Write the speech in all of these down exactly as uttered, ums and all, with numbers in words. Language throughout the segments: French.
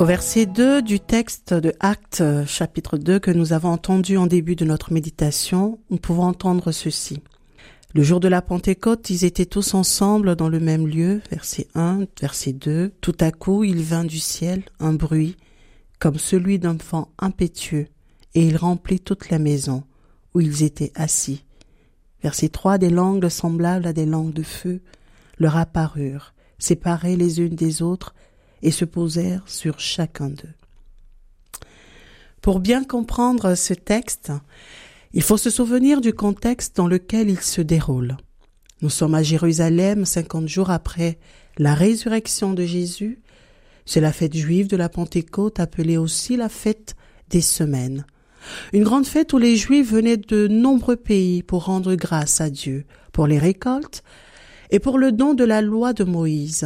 Au verset deux du texte de Actes, chapitre deux, que nous avons entendu en début de notre méditation, nous pouvons entendre ceci. Le jour de la Pentecôte, ils étaient tous ensemble dans le même lieu, verset un, verset deux. Tout à coup, il vint du ciel un bruit, comme celui d'un vent impétueux, et il remplit toute la maison où ils étaient assis. Verset trois, des langues semblables à des langues de feu leur apparurent, séparées les unes des autres, et se posèrent sur chacun d'eux. Pour bien comprendre ce texte, il faut se souvenir du contexte dans lequel il se déroule. Nous sommes à Jérusalem, cinquante jours après la résurrection de Jésus. C'est la fête juive de la Pentecôte, appelée aussi la fête des semaines. Une grande fête où les Juifs venaient de nombreux pays pour rendre grâce à Dieu, pour les récoltes et pour le don de la loi de Moïse.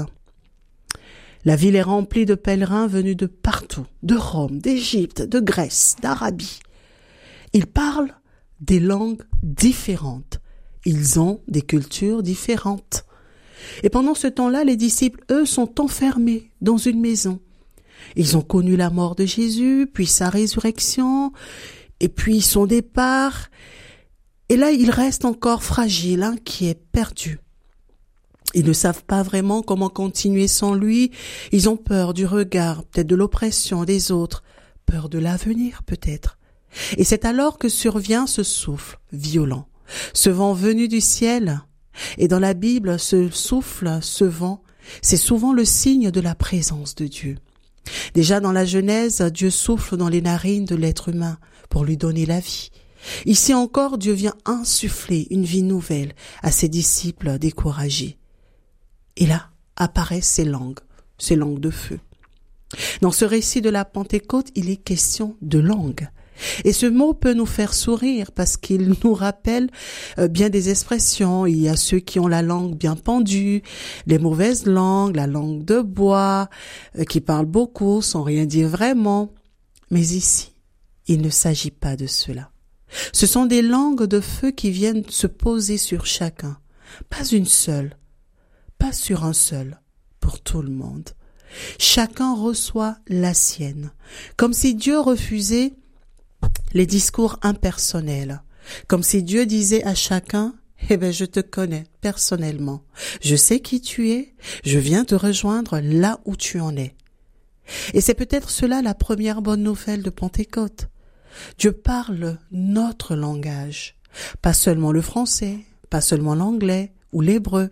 La ville est remplie de pèlerins venus de partout, de Rome, d'Égypte, de Grèce, d'Arabie. Ils parlent des langues différentes. Ils ont des cultures différentes. Et pendant ce temps-là, les disciples, eux, sont enfermés dans une maison. Ils ont connu la mort de Jésus, puis sa résurrection, et puis son départ. Et là, ils restent encore fragiles, inquiets, perdus. Ils ne savent pas vraiment comment continuer sans lui. Ils ont peur du regard, peut-être de l'oppression des autres, peur de l'avenir peut-être. Et c'est alors que survient ce souffle violent, ce vent venu du ciel. Et dans la Bible, ce souffle, ce vent, c'est souvent le signe de la présence de Dieu. Déjà dans la Genèse, Dieu souffle dans les narines de l'être humain pour lui donner la vie. Ici encore, Dieu vient insuffler une vie nouvelle à ses disciples découragés. Et là apparaissent ces langues, ces langues de feu. Dans ce récit de la Pentecôte, il est question de langue. Et ce mot peut nous faire sourire parce qu'il nous rappelle bien des expressions. Il y a ceux qui ont la langue bien pendue, les mauvaises langues, la langue de bois, qui parlent beaucoup sans rien dire vraiment. Mais ici, il ne s'agit pas de cela. Ce sont des langues de feu qui viennent se poser sur chacun. Pas une seule, pas sur un seul, pour tout le monde. Chacun reçoit la sienne, comme si Dieu refusait les discours impersonnels, comme si Dieu disait à chacun « Eh bien, je te connais personnellement, je sais qui tu es, je viens te rejoindre là où tu en es. » Et c'est peut-être cela la première bonne nouvelle de Pentecôte. Dieu parle notre langage, pas seulement le français, pas seulement l'anglais ou l'hébreu,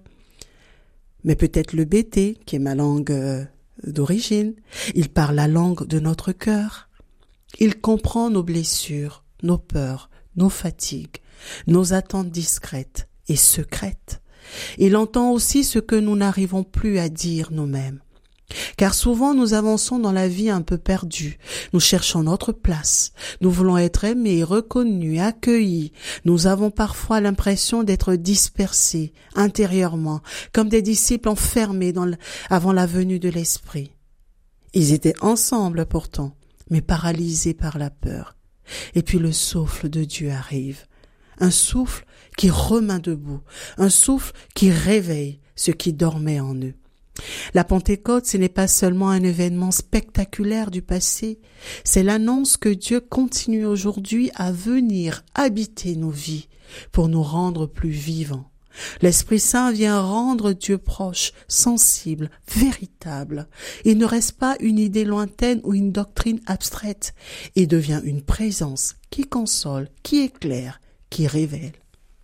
mais peut-être le bété, qui est ma langue euh, d'origine. Il parle la langue de notre cœur. Il comprend nos blessures, nos peurs, nos fatigues, nos attentes discrètes et secrètes. Il entend aussi ce que nous n'arrivons plus à dire nous-mêmes. Car souvent nous avançons dans la vie un peu perdus, nous cherchons notre place, nous voulons être aimés, reconnus, accueillis, nous avons parfois l'impression d'être dispersés intérieurement, comme des disciples enfermés dans le, avant la venue de l'Esprit. Ils étaient ensemble pourtant, mais paralysés par la peur. Et puis le souffle de Dieu arrive, un souffle qui remet debout, un souffle qui réveille ce qui dormait en eux. La Pentecôte, ce n'est pas seulement un événement spectaculaire du passé, c'est l'annonce que Dieu continue aujourd'hui à venir habiter nos vies pour nous rendre plus vivants. L'Esprit Saint vient rendre Dieu proche, sensible, véritable. Il ne reste pas une idée lointaine ou une doctrine abstraite, il devient une présence qui console, qui éclaire, qui révèle.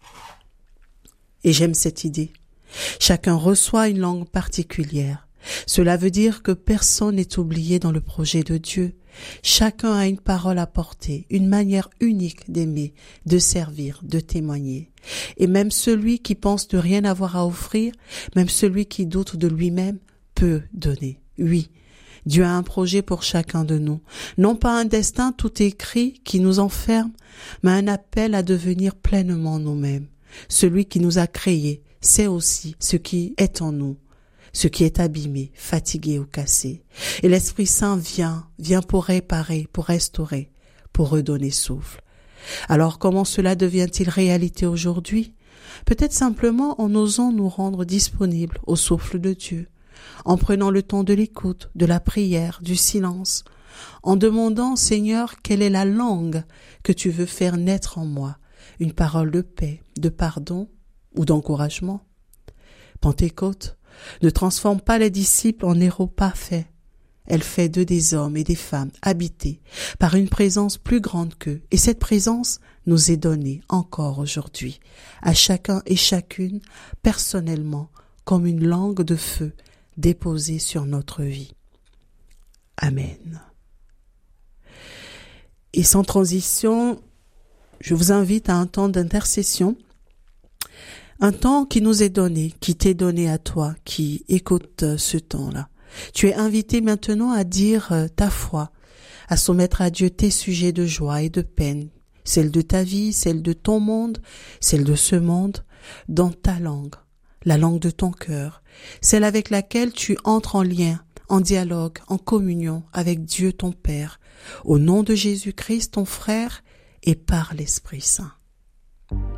Et j'aime cette idée. Chacun reçoit une langue particulière. Cela veut dire que personne n'est oublié dans le projet de Dieu. Chacun a une parole à porter, une manière unique d'aimer, de servir, de témoigner. Et même celui qui pense de rien avoir à offrir, même celui qui doute de lui-même, peut donner. Oui, Dieu a un projet pour chacun de nous. Non pas un destin tout écrit qui nous enferme, mais un appel à devenir pleinement nous-mêmes. Celui qui nous a créés sait aussi ce qui est en nous, ce qui est abîmé, fatigué ou cassé. Et l'Esprit Saint vient, vient pour réparer, pour restaurer, pour redonner souffle. Alors comment cela devient-il réalité aujourd'hui? Peut-être simplement en osant nous rendre disponibles au souffle de Dieu, en prenant le temps de l'écoute, de la prière, du silence, en demandant, Seigneur, quelle est la langue que tu veux faire naître en moi, une parole de paix, de pardon ou d'encouragement. Pentecôte ne transforme pas les disciples en héros parfaits. Elle fait d'eux des hommes et des femmes habités par une présence plus grande qu'eux. Et cette présence nous est donnée encore aujourd'hui, à chacun et chacune, personnellement, comme une langue de feu déposée sur notre vie. Amen. Et sans transition, je vous invite à un temps d'intercession, un temps qui nous est donné, qui t'est donné à toi, qui écoute ce temps-là. Tu es invité maintenant à dire ta foi, à soumettre à Dieu tes sujets de joie et de peine, celle de ta vie, celle de ton monde, celle de ce monde, dans ta langue, la langue de ton cœur, celle avec laquelle tu entres en lien, en dialogue, en communion avec Dieu ton Père, au nom de Jésus-Christ ton frère et par l'Esprit Saint.